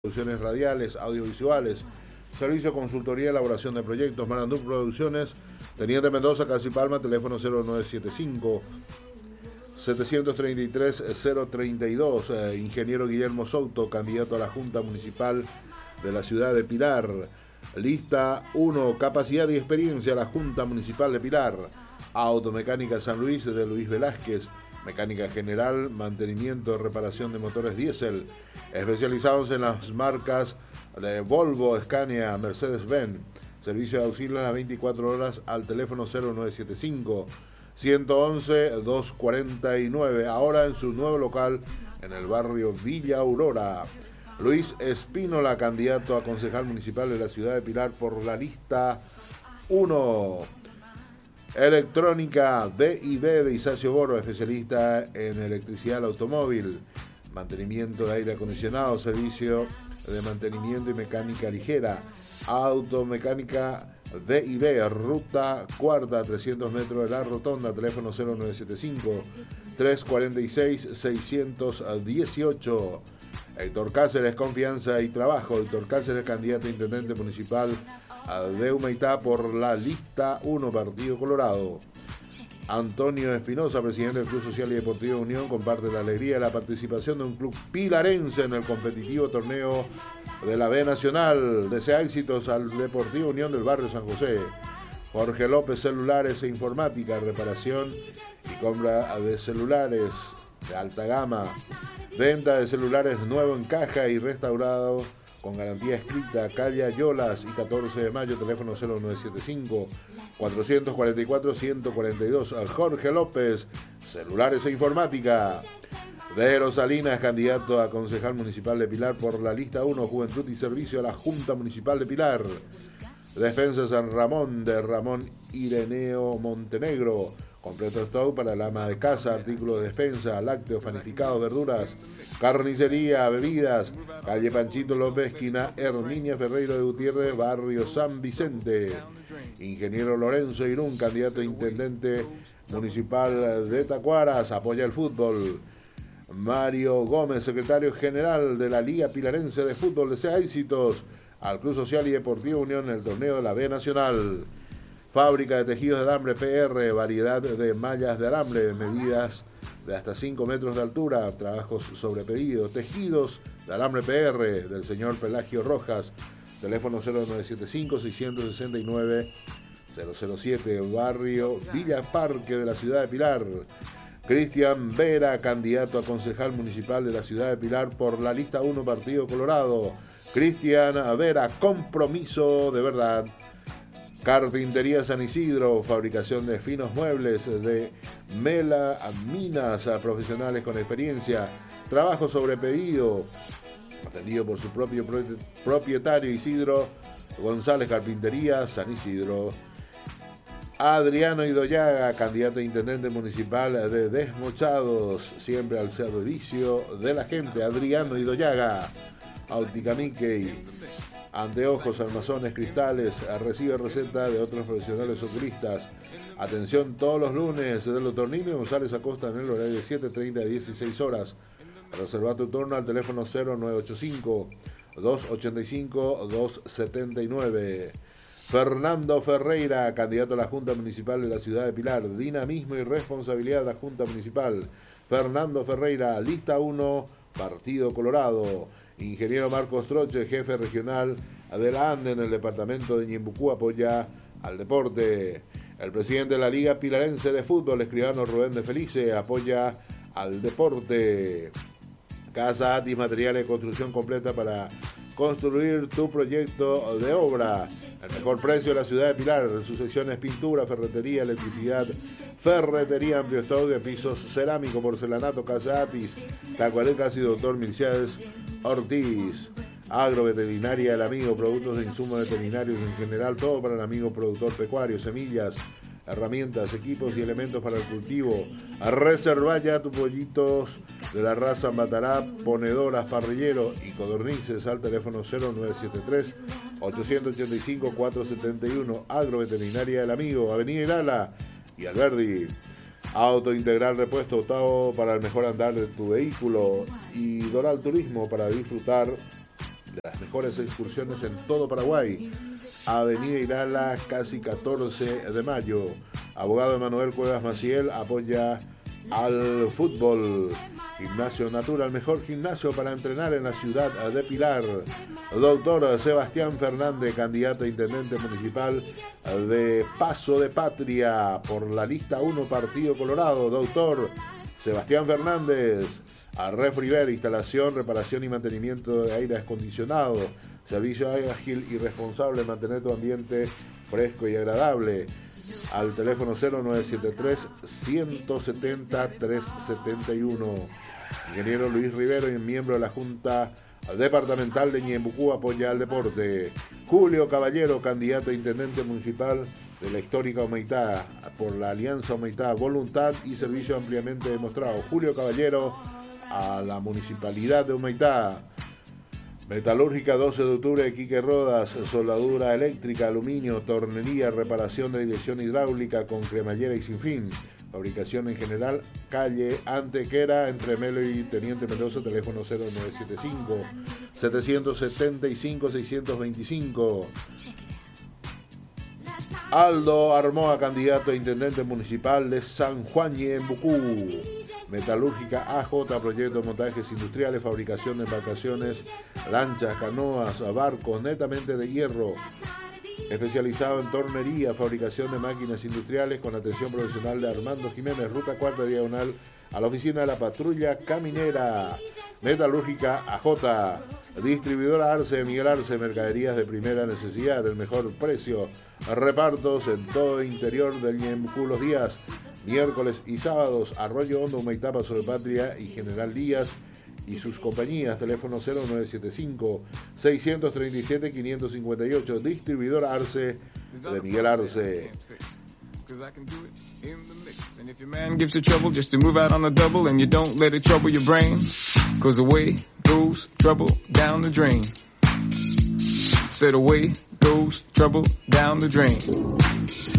Producciones radiales, audiovisuales, servicio, consultoría, elaboración de proyectos, Marandú Producciones, Teniente Mendoza, Casi Palma, teléfono 0975 733 032, ingeniero Guillermo Souto, candidato a la Junta Municipal de la ciudad de Pilar. Lista 1, capacidad y experiencia, la Junta Municipal de Pilar. Automecánica San Luis, de Luis Velázquez. Mecánica general, mantenimiento, reparación de motores diésel, especializados en las marcas de Volvo, Scania, Mercedes-Benz. Servicio de auxilio a las 24 horas al teléfono 0975 111 249. Ahora en su nuevo local en el barrio Villa Aurora. Luis Espínola, candidato a concejal municipal de la ciudad de Pilar por la lista 1. Electrónica DIB de Isacio Boro, especialista en electricidad automóvil, mantenimiento de aire acondicionado, servicio de mantenimiento y mecánica ligera. Automecánica DIB, ruta cuarta, 300 metros de la rotonda, teléfono 0975 346 618. Héctor Cáceres, confianza y trabajo. Héctor Cáceres, candidato a intendente municipal de Humaitá por la lista 1, Partido Colorado. Antonio Espinosa, presidente del Club Social y Deportivo Unión, comparte la alegría de la participación de un club pilarense en el competitivo torneo de la B Nacional. Desea éxitos al Deportivo Unión del barrio San José. Jorge López, celulares e informática, reparación y compra de celulares de alta gama. Venta de celulares nuevo en caja y restaurado con garantía escrita. Calle Ayolas y 14 de mayo, teléfono 0975 444 142. Jorge López, celulares e informática. Dero Salinas, candidato a concejal municipal de Pilar por la lista 1, Juventud y Servicio a la Junta Municipal de Pilar. Despensa San Ramón, de Ramón Ireneo Montenegro. Completo stock para la ama de casa, artículos de despensa, lácteos, panificados, verduras, carnicería, bebidas. Calle Panchito López, esquina Herminia Ferreiro de Gutiérrez, barrio San Vicente. Ingeniero Lorenzo Irún, candidato a intendente municipal de Tacuaras, apoya el fútbol. Mario Gómez, secretario general de la Liga Pilarense de Fútbol, desea éxitos al Club Social y Deportivo Unión en el torneo de la B Nacional. Fábrica de tejidos de alambre PR, variedad de mallas de alambre, medidas de hasta 5 metros de altura, trabajos sobre pedido, tejidos de alambre PR del señor Pelagio Rojas, teléfono 0975-669-007, barrio Villa Parque de la ciudad de Pilar. Cristian Vera, candidato a concejal municipal de la ciudad de Pilar por la lista 1, Partido Colorado. Cristian Vera, compromiso de verdad. Carpintería San Isidro, fabricación de finos muebles de melaminas a profesionales con experiencia, trabajo sobre pedido, atendido por su propio propietario Isidro González, Carpintería San Isidro. Adriano Idoyaga, candidato a intendente municipal de Desmochados, siempre al servicio de la gente. Adriano Idoyaga. Óptica Mickey, anteojos, armazones, cristales, recibe receta de otros profesionales oculistas. Atención todos los lunes del Otornino y González Acosta en el horario de 7:30 a 16 horas. Reserva tu turno al teléfono 0985 285 279. Fernando Ferreira, candidato a la Junta Municipal de la ciudad de Pilar. Dinamismo y responsabilidad de la Junta Municipal. Fernando Ferreira, lista 1, Partido Colorado. Ingeniero Marcos Troche, jefe regional de la ANDE en el departamento de Ñembucú, apoya al deporte. El presidente de la Liga Pilarense de Fútbol, escribano Rubén de Felice, apoya al deporte. Casa Atis, materiales de construcción completa para construir tu proyecto de obra. El mejor precio de la ciudad de Pilar. En sus secciones pintura, ferretería, electricidad, ferretería, amplio stock de pisos cerámico, porcelanato. Casa Atis, Tacuarecas y Doctor Milciades Ortiz. Agroveterinaria El Amigo, productos de insumos veterinarios en general, todo para el amigo productor pecuario, semillas, herramientas, equipos y elementos para el cultivo. Reserva ya tus pollitos de la raza Matará, ponedoras, parrillero y codornices al teléfono 0973 885 471. Agroveterinaria El Amigo, Avenida Ilala y Alberdi. Auto Integral Repuesto Otavo para el mejor andar de tu vehículo y Doral Turismo para disfrutar de las mejores excursiones en todo Paraguay. Avenida Irala, casi 14 de mayo. Abogado Emanuel Cuevas Maciel apoya al fútbol. Gimnasio Natural, mejor gimnasio para entrenar en la ciudad de Pilar. Doctor Sebastián Fernández, candidato a intendente municipal de Paso de Patria por la lista 1 Partido Colorado. Doctor Sebastián Fernández. A Refriver, instalación, reparación y mantenimiento de aire acondicionado. Servicio ágil y responsable, mantener tu ambiente fresco y agradable. Al teléfono 0973-170-371. Ingeniero Luis Rivero, y miembro de la Junta Departamental de Ñembucú, apoya al deporte. Julio Caballero, candidato a intendente municipal de la histórica Humaitá por la Alianza Humaitá, voluntad y servicio ampliamente demostrado. Julio Caballero a la municipalidad de Humaitá. Metalúrgica 12 de octubre, Quique Rodas, soldadura eléctrica, aluminio, tornería, reparación de dirección hidráulica con cremallera y sinfín. Fabricación en general, calle Antequera, entre Melo y Teniente Mendoza, teléfono 0975-775-625. Aldo Armoa, candidato a intendente municipal de San Juan Ñembucú. Metalúrgica AJ, proyecto de montajes industriales, fabricación de embarcaciones, lanchas, canoas, barcos netamente de hierro. Especializado en tornería, fabricación de máquinas industriales, con atención profesional de Armando Jiménez, ruta 4 diagonal a la oficina de la patrulla caminera. Metalúrgica AJ, distribuidora Arce, Miguel Arce, mercaderías de primera necesidad, del mejor precio. Repartos en todo el interior del Ñembucú los días miércoles y sábados. Arroyo Hondo, Humaitá, Paso de Patria y General Díaz y sus compañías. Teléfono 0975-637-558. Distribuidora Arce de Miguel Arce. Cause I can do it in the mix. And if your man gives you trouble, just to move out on the double, and you don't let it trouble your brain, cause away goes trouble down the drain. Said away goes trouble down the drain.